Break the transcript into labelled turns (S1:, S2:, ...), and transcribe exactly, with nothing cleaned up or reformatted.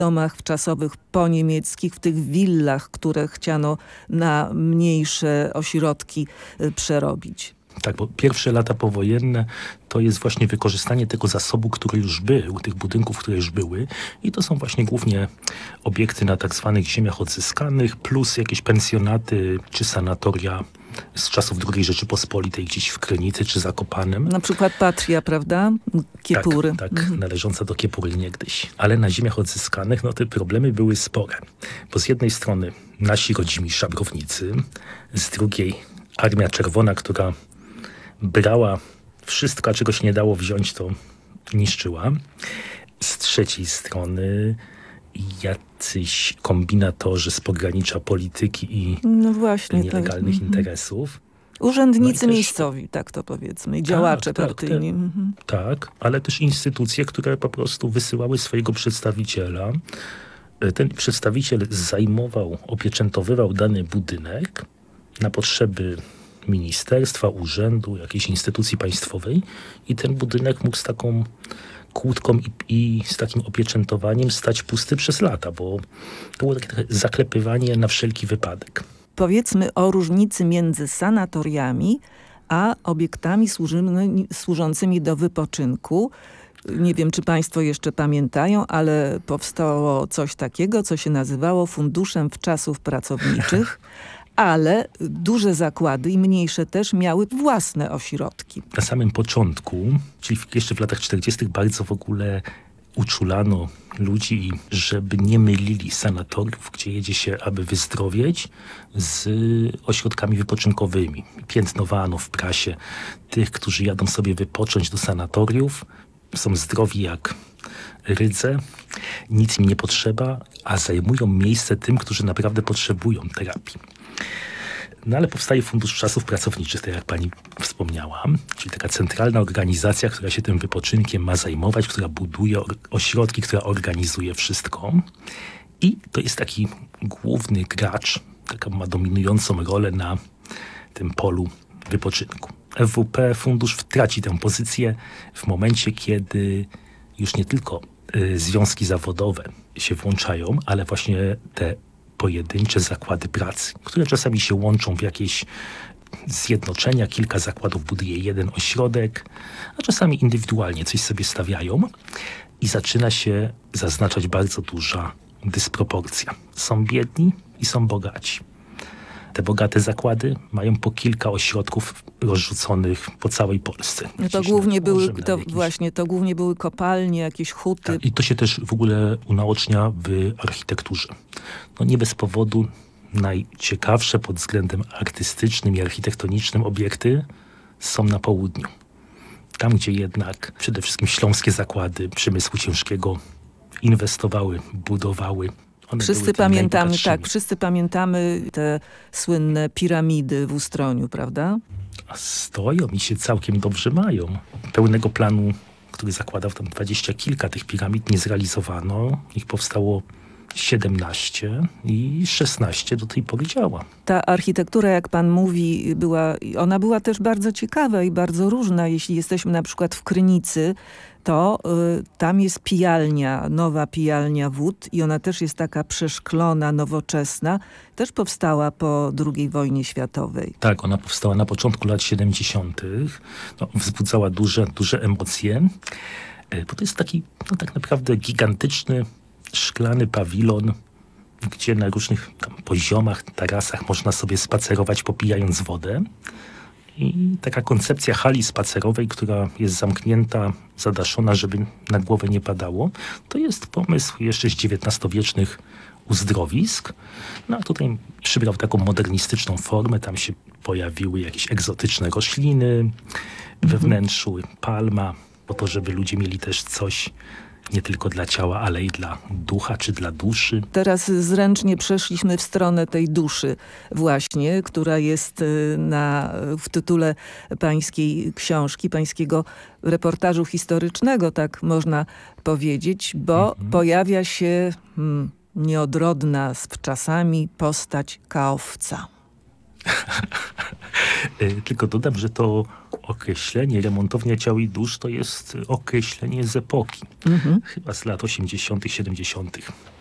S1: domach wczasowych poniemieckich, w tych willach, które chciano na mniejsze ośrodki przerobić.
S2: Tak, bo pierwsze lata powojenne to jest właśnie wykorzystanie tego zasobu, który już był, tych budynków, które już były i to są właśnie głównie obiekty na tak zwanych ziemiach odzyskanych, plus jakieś pensjonaty czy sanatoria z czasów drugiej Rzeczypospolitej, gdzieś w Krynicy czy Zakopanem.
S1: Na przykład Patria, prawda? Kiepury.
S2: Tak, tak
S1: mhm.
S2: należąca do Kiepury niegdyś. Ale na ziemiach odzyskanych no te problemy były spore. Bo z jednej strony nasi rodzimi szabrownicy, z drugiej Armia Czerwona, która brała wszystko, a czegoś nie dało wziąć, to niszczyła. Z trzeciej strony jacyś kombinatorzy z pogranicza polityki i
S1: no właśnie,
S2: nielegalnych
S1: tak.
S2: interesów.
S1: Urzędnicy
S2: no też,
S1: miejscowi, tak to powiedzmy, i działacze
S2: tak,
S1: partyjni.
S2: Tak, te,
S1: mhm.
S2: tak, ale też instytucje, które po prostu wysyłały swojego przedstawiciela. Ten przedstawiciel zajmował, opieczętowywał dany budynek na potrzeby ministerstwa, urzędu, jakiejś instytucji państwowej i ten budynek mógł z taką kłódką i, i z takim opieczętowaniem stać pusty przez lata, bo to było takie trochę zaklepywanie na wszelki wypadek.
S1: Powiedzmy o różnicy między sanatoriami a obiektami służymy, służącymi do wypoczynku. Nie wiem, czy państwo jeszcze pamiętają, ale powstało coś takiego, co się nazywało Funduszem Wczasów Pracowniczych, ale duże zakłady i mniejsze też miały własne ośrodki.
S2: Na samym początku, czyli jeszcze w latach czterdziestych bardzo w ogóle uczulano ludzi, żeby nie mylili sanatoriów, gdzie jedzie się, aby wyzdrowieć, z ośrodkami wypoczynkowymi. Piętnowano w prasie tych, którzy jadą sobie wypocząć do sanatoriów, są zdrowi jak rydze, nic im nie potrzeba, a zajmują miejsce tym, którzy naprawdę potrzebują terapii. No ale powstaje Fundusz Czasów Pracowniczych, tak jak pani wspomniała, czyli taka centralna organizacja, która się tym wypoczynkiem ma zajmować, która buduje ośrodki, która organizuje wszystko. I to jest taki główny gracz, taka ma dominującą rolę na tym polu wypoczynku. F W P, fundusz traci tę pozycję w momencie, kiedy już nie tylko y, związki zawodowe się włączają, ale właśnie te pojedyncze zakłady pracy, które czasami się łączą w jakieś zjednoczenia. Kilka zakładów buduje jeden ośrodek, a czasami indywidualnie coś sobie stawiają i zaczyna się zaznaczać bardzo duża dysproporcja. Są biedni i są bogaci. Te bogate zakłady mają po kilka ośrodków rozrzuconych po całej Polsce.
S1: No to głównie były, to jakiś... właśnie, to głównie były kopalnie, jakieś huty.
S2: Tak, i to się też w ogóle unaocznia w architekturze. No nie bez powodu najciekawsze pod względem artystycznym i architektonicznym obiekty są na południu. Tam, gdzie jednak przede wszystkim śląskie zakłady przemysłu ciężkiego inwestowały, budowały. One
S1: wszyscy pamiętamy, tak, wszyscy pamiętamy te słynne piramidy w Ustroniu, prawda?
S2: A stoją i się całkiem dobrze mają. Pełnego planu, który zakładał tam dwadzieścia kilka tych piramid, nie zrealizowano. Ich powstało siedemnaście i szesnaście do tej pory działa.
S1: Ta architektura, jak pan mówi, była, ona była też bardzo ciekawa i bardzo różna. Jeśli jesteśmy na przykład w Krynicy, to y, tam jest pijalnia, nowa pijalnia wód i ona też jest taka przeszklona, nowoczesna. Też powstała po drugiej wojnie światowej.
S2: Tak, ona powstała na początku lat siedemdziesiątych. No, wzbudzała duże, duże emocje, bo to jest taki no, tak naprawdę gigantyczny szklany pawilon, gdzie na różnych tam poziomach, tarasach można sobie spacerować, popijając wodę. I taka koncepcja hali spacerowej, która jest zamknięta, zadaszona, żeby na głowę nie padało, to jest pomysł jeszcze z dziewiętnastowiecznych uzdrowisk. No a tutaj przybrał taką modernistyczną formę. Tam się pojawiły jakieś egzotyczne rośliny we wnętrzu, palma, po to, żeby ludzie mieli też coś nie tylko dla ciała, ale i dla ducha czy dla duszy.
S1: Teraz zręcznie przeszliśmy w stronę tej duszy właśnie, która jest na, w tytule pańskiej książki, pańskiego reportażu historycznego, tak można powiedzieć, bo mhm. pojawia się hmm, nieodrodna z czasami postać Kaowca.
S2: Tylko dodam, że to określenie remontownia ciał i dusz to jest określenie z epoki.
S1: Mhm.
S2: Chyba z lat osiemdziesiątych, siedemdziesiątych.